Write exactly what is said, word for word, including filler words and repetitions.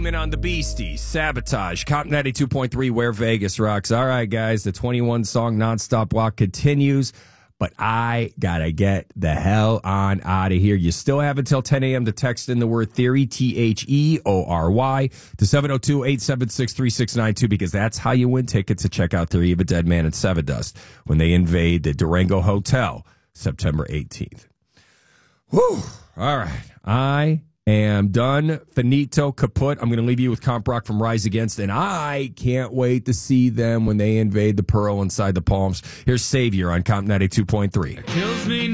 On the Beasties, Sabotage, Comp ninety-two point three, Where Vegas Rocks. All right, guys, the twenty-one song nonstop block continues, but I gotta get the hell on out of here. You still have until ten a.m. to text in the word theory, T H E O R Y, to seven oh two, eight seven six, three six nine two, because that's how you win tickets to check out Theory of a Dead Man and Sevendust when they invade the Durango Hotel September eighteenth. Whew. All right. I am done. Finito, kaput. I'm going to leave you with Comp Rock from Rise Against, and I can't wait to see them when they invade the Pearl inside the Palms. Here's Savior on Comp ninety-two point three. Kills me.